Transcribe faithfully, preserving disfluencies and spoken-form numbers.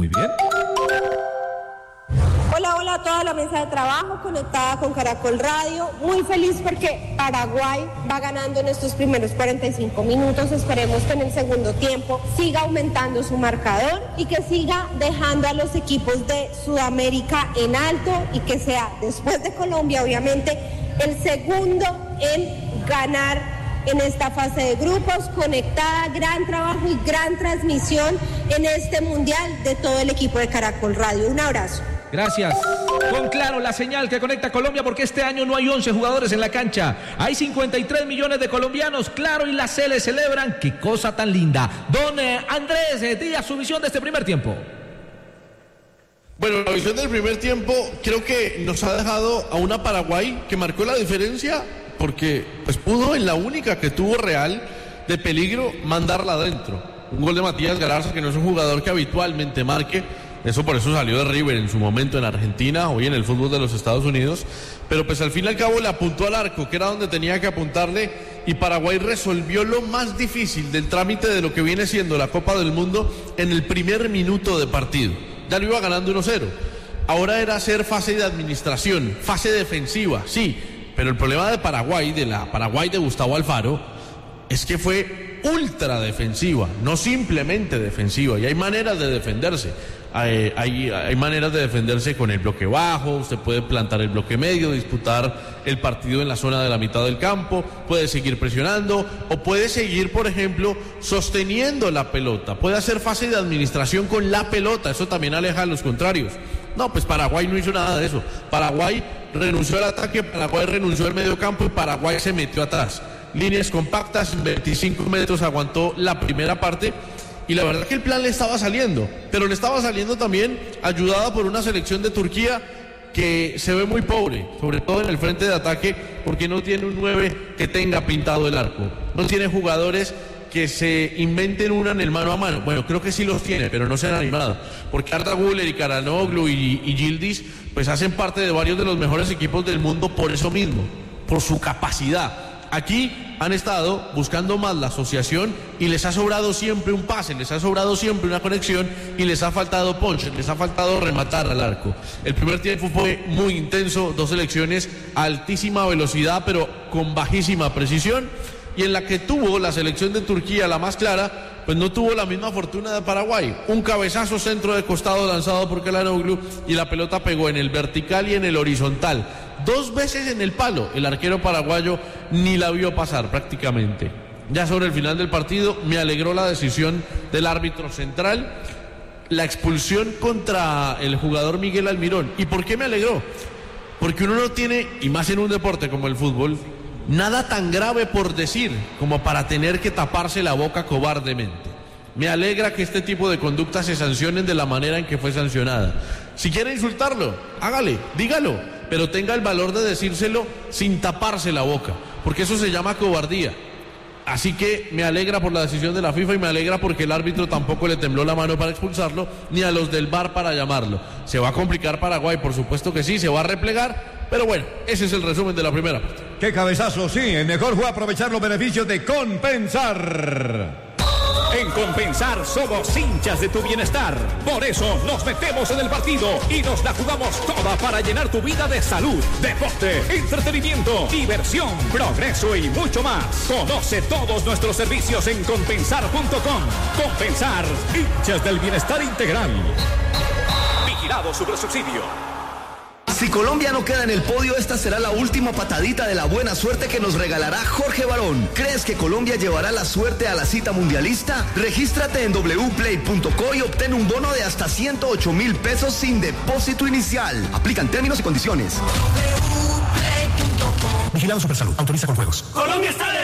Muy bien. Hola, hola a toda la mesa de trabajo conectada con Caracol Radio. Muy feliz porque Paraguay va ganando en estos primeros cuarenta y cinco minutos. Esperemos que en el segundo tiempo siga aumentando su marcador y que siga dejando a los equipos de Sudamérica en alto y que sea, después de Colombia, obviamente, el segundo en ganar en esta fase de grupos. Conectada, gran trabajo y gran transmisión en este mundial de todo el equipo de Caracol Radio. Un abrazo. Gracias. Con Claro, la señal que conecta a Colombia, porque este año no hay once jugadores en la cancha. Hay cincuenta y tres millones de colombianos. Claro y la C L celebran. ¡Qué cosa tan linda! Don eh, Andrés eh, Díaz, su visión de este primer tiempo. Bueno, la visión del primer tiempo creo que nos ha dejado a una Paraguay que marcó la diferencia porque pues pudo en la única que tuvo real de peligro mandarla adentro. Un gol de Matías Galarza, que no es un jugador que habitualmente marque. Eso por eso salió de River en su momento en Argentina, hoy en el fútbol de los Estados Unidos, pero pues al fin y al cabo le apuntó al arco, que era donde tenía que apuntarle, y Paraguay resolvió lo más difícil del trámite de lo que viene siendo la Copa del Mundo en el primer minuto de partido. Ya lo iba ganando uno cero. Ahora era hacer fase de administración, fase defensiva, sí, pero el problema de Paraguay, de la Paraguay de Gustavo Alfaro, es que fue ultra defensiva, no simplemente defensiva, y hay maneras de defenderse. Hay, hay, hay maneras de defenderse con el bloque bajo, usted puede plantar el bloque medio, disputar el partido en la zona de la mitad del campo, puede seguir presionando o puede seguir, por ejemplo, sosteniendo la pelota, puede hacer fase de administración con la pelota, eso también aleja a los contrarios. No, pues Paraguay no hizo nada de eso. Paraguay renunció al ataque, Paraguay renunció al medio campo y Paraguay se metió atrás. Líneas compactas, veinticinco metros aguantó la primera parte. Y la verdad que el plan le estaba saliendo, pero le estaba saliendo también ayudada por una selección de Turquía que se ve muy pobre, sobre todo en el frente de ataque, porque no tiene un nueve que tenga pintado el arco, no tiene jugadores que se inventen una en el mano a mano. Bueno, creo que sí los tiene, pero no se han animado, porque Arda Güler y Karanoglu y, y Yildiz pues hacen parte de varios de los mejores equipos del mundo por eso mismo, por su capacidad. Aquí han estado buscando más la asociación y les ha sobrado siempre un pase, les ha sobrado siempre una conexión y les ha faltado punch, les ha faltado rematar al arco. El primer tiempo fue muy intenso, dos selecciones a altísima velocidad pero con bajísima precisión, y en la que tuvo la selección de Turquía la más clara, pues no tuvo la misma fortuna de Paraguay. Un cabezazo centro de costado lanzado por Karanoglu y la pelota pegó en el vertical y en el horizontal. Dos veces en el palo, el arquero paraguayo ni la vio pasar prácticamente. Ya sobre el final del partido me alegró la decisión del árbitro central, la expulsión contra el jugador Miguel Almirón. ¿Y por qué me alegró? Porque uno no tiene, y más en un deporte como el fútbol, nada tan grave por decir como para tener que taparse la boca cobardemente. Me alegra que este tipo de conductas se sancionen de la manera en que fue sancionada. Si quiere insultarlo, hágale, dígalo, pero tenga el valor de decírselo sin taparse la boca, porque eso se llama cobardía. Así que me alegra por la decisión de la FIFA y me alegra porque el árbitro tampoco le tembló la mano para expulsarlo, ni a los del V A R para llamarlo. Se va a complicar Paraguay, por supuesto que sí, se va a replegar, pero bueno, ese es el resumen de la primera parte. ¡Qué cabezazo! Sí, el mejor fue aprovechar los beneficios de Compensar. En Compensar somos hinchas de tu bienestar. Por eso nos metemos en el partido y nos la jugamos toda para llenar tu vida de salud, deporte, entretenimiento, diversión, progreso y mucho más. Conoce todos nuestros servicios en compensar punto com. Compensar, hinchas del bienestar integral. Vigilado Supersubsidio. Si Colombia no queda en el podio, esta será la última patadita de la buena suerte que nos regalará Jorge Barón. ¿Crees que Colombia llevará la suerte a la cita mundialista? Regístrate en doble u play punto co y obtén un bono de hasta ciento ocho mil pesos sin depósito inicial. Aplican términos y condiciones. Vigilado Supersalud. Autoriza con juegos. Colombia está de